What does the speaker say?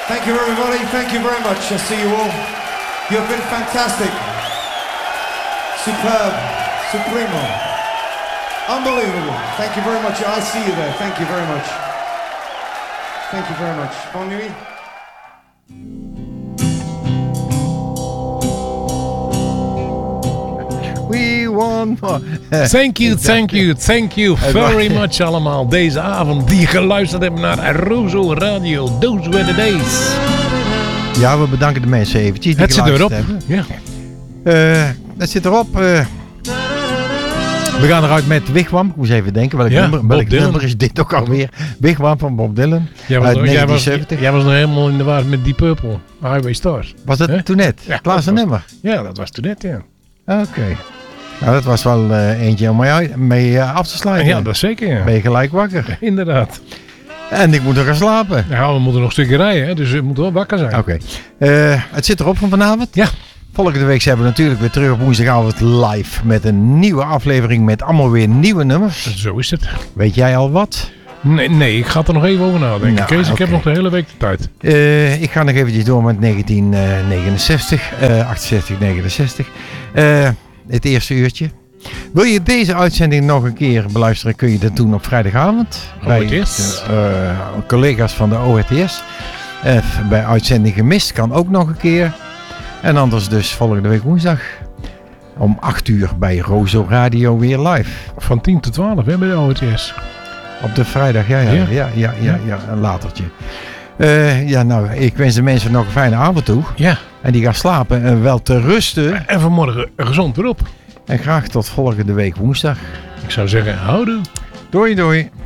Thank you, everybody. Thank you very much. I see you all. You have been fantastic. Superb. Supremo. Unbelievable. Thank you very much. I see you there. Thank you very much. Thank you very much. Bonne nuit. We want more. Thank you very much allemaal deze avond die geluisterd hebben naar Rozo Radio. Those were the days. Ja, we bedanken de mensen eventjes. Het zit erop. Ja. Het zit erop. We gaan eruit met Wigwam. Ik moest even denken, welk nummer is dit ook alweer? Wigwam van Bob Dylan. Uit 1970. Jij was nog helemaal in de war met Deep Purple. Highway Stars. Was dat toen net? Ja, Klaas nummer? Ja, dat was toen net, ja. Oké. Nou, dat was wel eentje om mee af te sluiten. Ja, dat is zeker, ja. Ben je gelijk wakker. Inderdaad. En ik moet er gaan slapen. Ja, we moeten nog een stukje rijden, hè, dus we moeten wel wakker zijn. Oké. Het zit erop van vanavond. Ja. Volgende week zijn we natuurlijk weer terug op woensdagavond live met een nieuwe aflevering met allemaal weer nieuwe nummers. Zo is het. Weet jij al wat? Nee, ik ga er nog even over nadenken. Nou, Kees, ik heb nog de hele week de tijd. Ik ga nog eventjes door met 1969, 68, 69. Het eerste uurtje. Wil je deze uitzending nog een keer beluisteren, kun je dat doen op vrijdagavond. ORTS. Bij collega's van de ORTS. Bij uitzending gemist kan ook nog een keer. En anders dus volgende week woensdag om 8 uur bij Rozo Radio weer live. Van 10 tot 12 hè, bij de ORTS. Op de vrijdag, ja, een latertje. Nou, ik wens de mensen nog een fijne avond toe. Ja. En die gaan slapen en wel te rusten. En vanmorgen gezond weer op. En graag tot volgende week woensdag. Ik zou zeggen, houdoe. Doei.